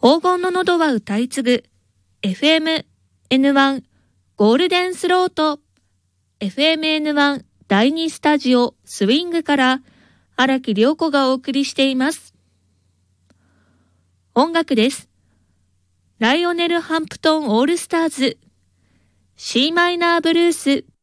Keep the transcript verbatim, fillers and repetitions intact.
黄金の喉は歌い継ぐ エフエムエヌワン ゴールデンスロート エフエムエヌワン だいにスタジオスウィングから荒木涼子がお送りしています。音楽です。ライオネル・ハンプトン・オールスターズ C マイナーブルース